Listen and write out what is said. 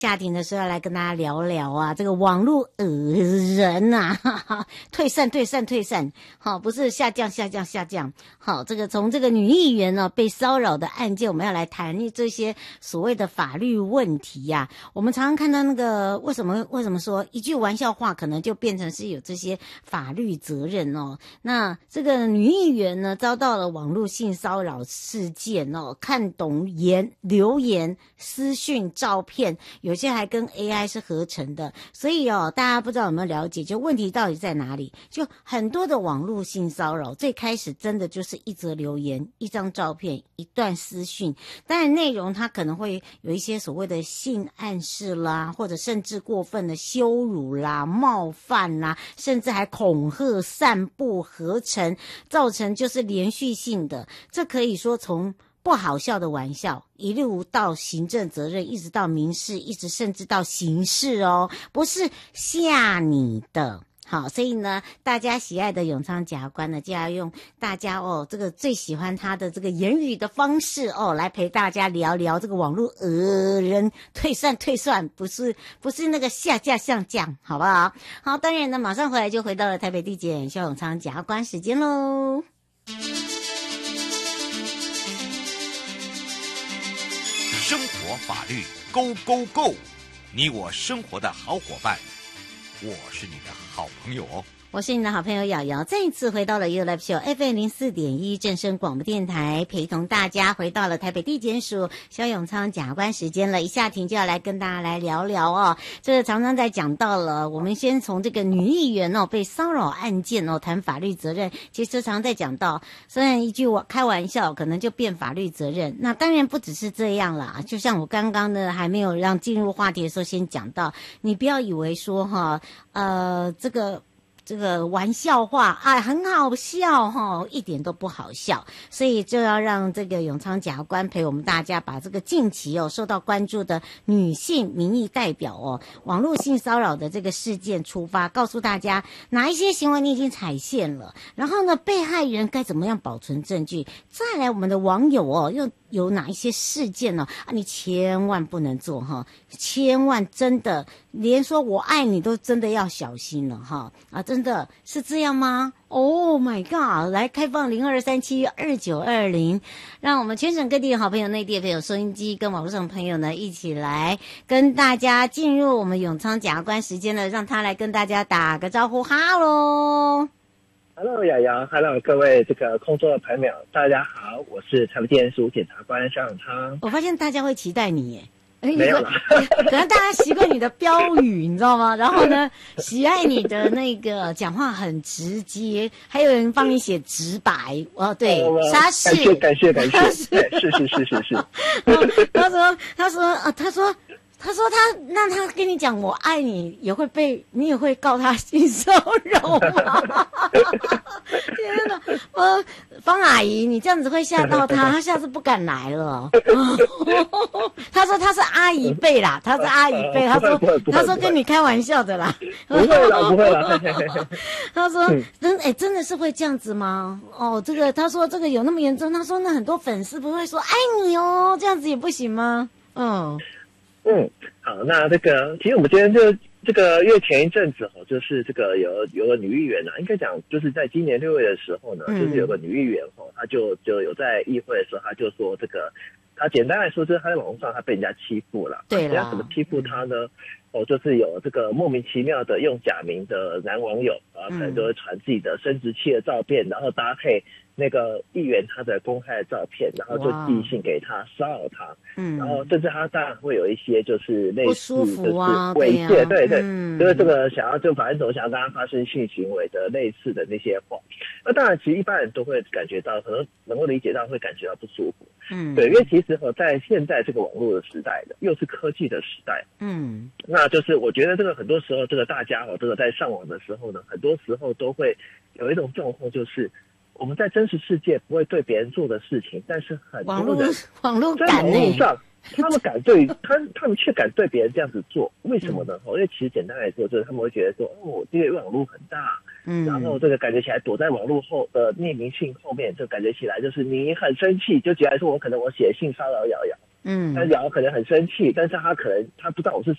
夏庭的时候要来跟大家聊聊啊，这个网络人啊，哈哈，退散，好，不是下降，好，这个从这个女议员呢被骚扰的案件，我们要来谈这些所谓的法律问题呀。我们常常看到那个为什么说一句玩笑话，可能就变成是有这些法律责任哦。那这个女议员呢遭到了网络性骚扰事件哦，看懂留言、私讯、照片。有些还跟 AI 是合成的，所以大家不知道有没有了解，就问题到底在哪里？就很多的网络性骚扰，最开始真的就是一则留言、一张照片、一段私讯，当然内容它可能会有一些所谓的性暗示啦，或者甚至过分的羞辱啦、冒犯啦，甚至还恐吓、散布、合成，造成就是连续性的，这可以说从不好笑的玩笑，一路到行政责任，一直到民事，一直甚至到刑事哦，不是吓你的。好，所以呢，大家喜爱的永昌检察官呢，就要用大家这个最喜欢他的这个言语的方式来陪大家聊聊这个网络人退散，不是那个下降，好不好？好，当然呢，马上回到了台北地检萧永昌检察官时间喽。 生活法律 Go Go Go， 你我生活的好伙伴，我是你的好朋友哦。 我是你的好朋友瑶瑶，再一次回到了 You Live Show FM 04.1正声广播电台，陪同大家回到了台北地检署萧永昌检察官时间了。一下庭就要来跟大家来聊聊哦，这个常常在讲到了，我们先从这个女议员被骚扰案件谈法律责任。其实常在讲到，虽然一句开玩笑可能就变法律责任，那当然不只是这样啦，就像我刚刚呢还没有让进入话题的时候先讲到，你不要以为说这个玩笑话很好笑一点都不好笑，所以就要让这个永昌检察官陪我们大家把这个近期受到关注的女性民意代表网络性骚扰的这个事件出发，告诉大家哪一些行为你已经踩线了，然后呢被害人该怎么样保存证据，再来我们的网友又有哪一些事件呢你千万不能做千万真的连说我爱你都真的要小心了真的是这样吗？ Oh my god， 来开放02372920，让我们全省各地的好朋友、内地的朋友、收音机跟网络上的朋友呢一起来跟大家进入我们永昌检察官时间了，让他来跟大家打个招呼。哈喽 ，Hello， 雅瑶 ，Hello， 各位这个空中的朋友，大家好，我是台北地检署检察官萧永昌。 我发现大家会期待你耶。 没有啦， 可能大家习惯你的标语，你知道吗？然后呢，喜爱你的那个讲话很直接，还有人帮你写直白对，他是感谢，是。 他说那他跟你讲我爱你，你也会告他性骚扰吗？天哪！方阿姨，你这样子会吓到他下次不敢来了。他说他是阿姨辈啦，他是阿姨辈，他说跟你开玩笑的啦。 不会啦。 他说真的是会这样子吗？这个他说这个有那么严重？他说那很多粉丝不会说爱你哦，这样子也不行吗？ 好，那这个其实我们今天就这个，因为前一阵子就是这个有个女议员应该讲就是在今年6月的时候呢，就是有个女议员她就有在议会的时候，她就说这个，她简单来说就是她在网络上她被人家欺负了， 对啦， 人家怎么欺负她呢？就是有这个莫名其妙的用假名的男网友可能就会传自己的生殖器的照片，然后搭配那个议员他的公开的照片，然后就寄信给他骚扰他，然后甚至他当然会有一些就是类似就是猥亵，对，就是这个想要就反正总想要跟他发生性行为的类似的那些话，那当然其实一般人都会感觉到，可能能够理解到会感觉到不舒服，对，因为其实在现在这个网络的时代的，又是科技的时代，那就是我觉得这个很多时候这个大家这个在上网的时候呢，很多时候都会有一种状况，就是我们在真实世界不会对别人做的事情，但是很多人网络在网络上他们敢对他们却敢对别人这样子做，为什么呢？因为其实简单来说，就是他们会觉得说，这个网络很大，然后这个感觉起来躲在网络后的匿名信后面，就感觉起来就是你很生气，就觉得说我可能写信骚扰瑶瑶， 但瑶可能很生气，但是他不知道我是